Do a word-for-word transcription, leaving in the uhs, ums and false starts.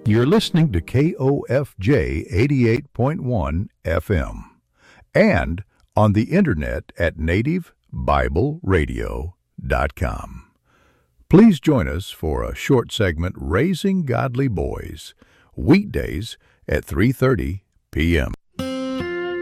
You're listening to K O F J eighty-eight point one F M and on the internet at native bible radio dot com. Please join us for a short segment, Raising Godly Boys, weekdays at three thirty p m